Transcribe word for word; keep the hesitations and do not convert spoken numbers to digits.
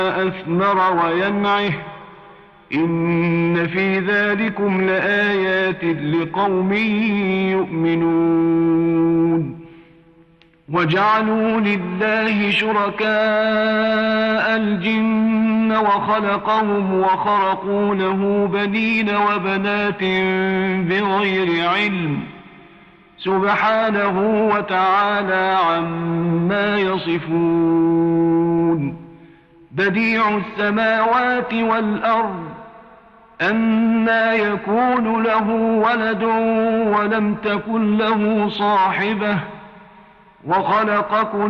أثمر وينعه إن في ذلكم لآيات لقوم يؤمنون وجعلوا لله شركاء الجن وخلقهم وخرقوا له بنين وبنات بغير علم سبحانه وتعالى عما يصفون بديع السماوات والأرض أنى يكون له ولد ولم تكن له صاحبة وخلق كل